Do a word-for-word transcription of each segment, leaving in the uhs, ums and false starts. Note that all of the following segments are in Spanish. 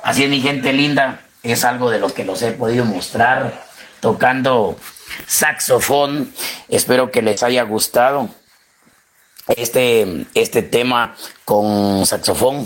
Así es, mi gente linda, es algo de lo que los he podido mostrar tocando saxofón. Espero que les haya gustado este, este tema con saxofón.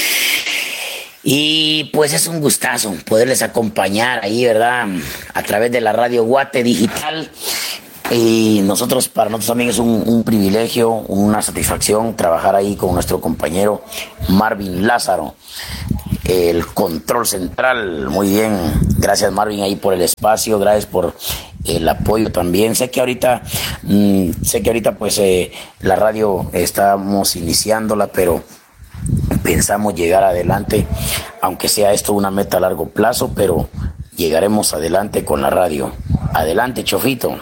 Y pues es un gustazo poderles acompañar ahí, ¿verdad? A través de la radio Guate Digital. Y nosotros, para nosotros también es un, un privilegio, una satisfacción trabajar ahí con nuestro compañero Marvin Lázaro, el control central. Muy bien, gracias Marvin ahí por el espacio, gracias por el apoyo también. Sé que ahorita, mmm, sé que ahorita pues eh, la radio estamos iniciándola, pero pensamos llegar adelante, aunque sea esto una meta a largo plazo, pero llegaremos adelante con la radio. Adelante, Chofito.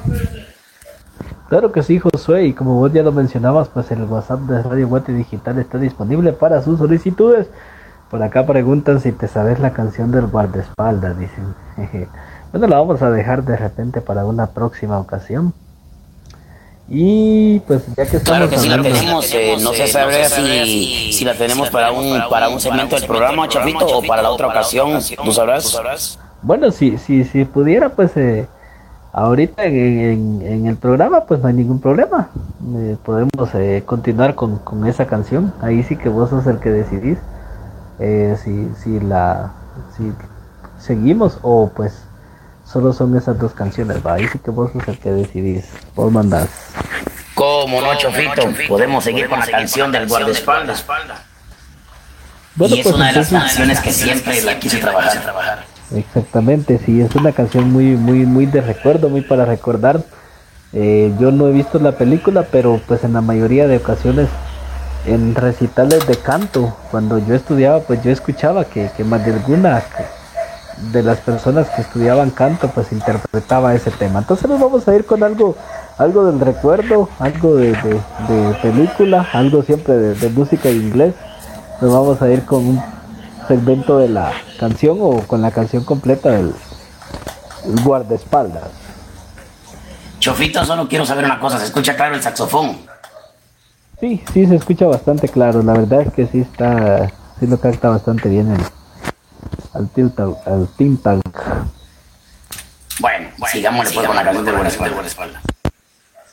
Claro que sí, Josué, y como vos ya lo mencionabas, pues el WhatsApp de Radio Guate Digital está disponible para sus solicitudes. Por acá preguntan si te sabes la canción del guardaespaldas, dicen. Bueno, la vamos a dejar de repente para una próxima ocasión. Y pues ya que estamos claro que sí la tenemos, eh, no sé saber si, si la tenemos para un para un segmento del programa, Chofito, o para la otra ocasión, ¿tú sabrás? Bueno, si si si pudiera, pues eh, ahorita en, en, en el programa pues no hay ningún problema. Eh, podemos eh, continuar con, con esa canción. Ahí sí que vos sos el que decidís eh, si si la si seguimos o pues solo son esas dos canciones, ¿va? Ahí sí que vos sos el que decidís. Vos mandás. ¿Cómo no, Chofito? Podemos seguir con la canción del guardaespaldas. Bueno, y es pues una de las entonces, canciones que siempre la quise trabajar. Exactamente, sí, es una canción muy, muy, muy de recuerdo, muy para recordar. Eh, yo no he visto la película, pero pues en la mayoría de ocasiones en recitales de canto, cuando yo estudiaba, pues yo escuchaba que, que más de alguna de las personas que estudiaban canto pues interpretaba ese tema. Entonces nos vamos a ir con algo algo del recuerdo, algo de, de, de película, algo siempre de, de música en inglés. Nos vamos a ir con un segmento de la canción o con la canción completa del guardaespaldas. Chofito, solo quiero saber una cosa, ¿se escucha claro el saxofón? Sí, sí se escucha bastante claro, la verdad es que sí está, sí lo capta bastante bien el al tilt al tin tank. Bueno, bueno, sigámosle pues con la canción del guardaespaldas.